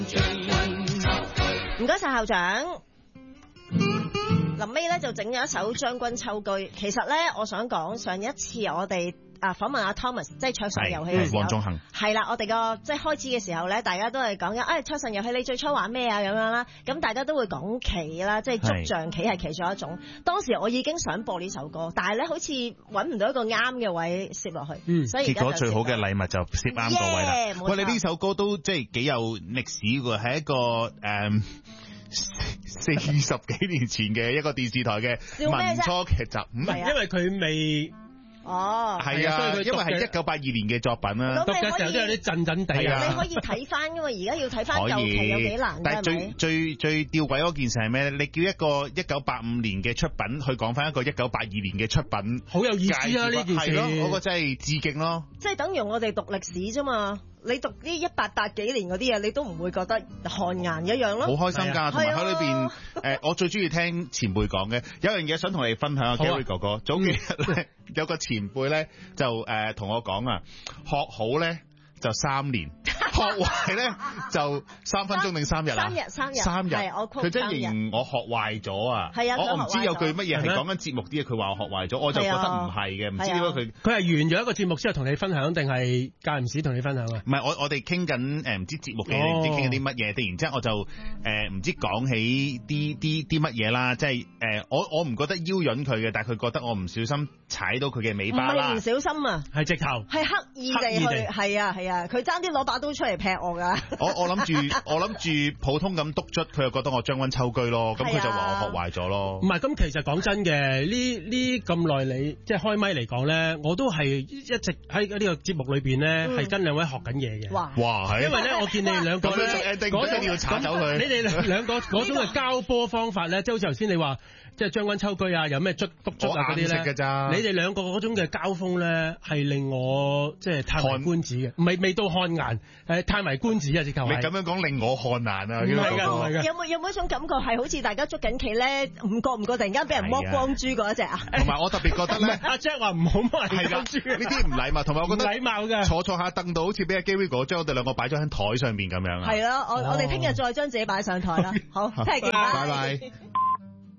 唔該晒校長。臨尾咧就整咗一首將軍秋居。其實咧，我想講上一次我哋訪問阿 Thomas， 即係桌上遊戲嘅時候， 黃仲恒係啦，我哋個即係開始嘅時候咧，大家都係講緊桌上遊戲你最初玩咩啊咁樣啦。咁大家都會講棋啦，即係捉象棋係其中一種。當時我已經想播呢首歌，但係咧好似揾唔到一個啱嘅位攝落去，所以結果最好嘅禮物就攝啱個位啦。喂，你呢首歌都即係幾有歷史喎，係一個40幾年前嘅一個電視台嘅民初劇集，唔係因為佢未。 係啊，因為係1982年嘅作品啦。 讀嘅時候都有啲震震地啊。你可以睇翻噶嘛，而家要睇翻舊期有幾難。 但係最吊詭嗰件事係咩咧？你叫一個1985年嘅出品去講翻一個1982年嘅出品， 好有意思啊！呢件事， 嗰個真係致敬咯。 即係等於我哋讀歷史啫嘛。你讀呢1880幾年嗰啲嘢，你都唔會覺得汗顏一樣咯。 好開心㗎，同埋喺裏邊我最中意聽前輩講嘅，有樣嘢想同你分享啊 ，Gary 哥哥。早幾日咧有個前輩咧就同我講啊，學好咧就3年，學壞咧就3分鐘定3日啊？3日。係佢真係形容我學壞咗啊！係啊，我唔知有句乜嘢係講緊節目啲嘢，佢話我學壞咗，我就覺得唔係嘅，唔知點解佢係完咗一個節目之後同你分享，定係間唔時同你分享啊？ 唔係我哋傾緊唔知節目嘅，唔知傾緊啲乜嘢，突然之間我就唔知講起啲乜嘢啦，即係我唔覺得邀引佢嘅，但係佢覺得我唔小心踩到佢嘅尾巴啦。 唔小心啊， 係直頭， 係刻意地去，係啊。佢爭啲攞把刀出嚟劈我噶。 我諗住普通咁督捽，佢又覺得我將軍抽車咯，咁佢就話我學壞咗咯。 唔係，咁其實講真嘅，呢咁耐你即係開咪嚟講咧，我都係一直喺呢個節目裏邊咧，係跟兩位學緊嘢嘅。 哇， 係因為咧，我見你哋兩個咧， 嗰陣要查走佢。 你哋兩個嗰種嘅交波方法咧，即係好似頭先你話，即係將軍抽車啊，有咩督捽啊嗰啲咧，你哋兩個嗰種嘅交鋒咧，係令我即係嘆為觀止嘅，唔係未到汗顏，嘆為觀止啊！直頭你咁樣講令我汗顏啊！ 有冇一種感覺係好似大家捉緊棋咧，唔覺突然間俾人剝光豬嗰一隻啊？ 同埋我特別覺得咧， 阿 Jack 話唔好剝人光豬， 呢啲唔禮貌，同埋我覺得禮貌嘅坐下凳度，好似俾阿 Gary 哥將我哋兩個擺咗喺台上面咁樣啊！ 係咯，我哋聽日再將自己擺上台啦。好，聽日見，拜拜。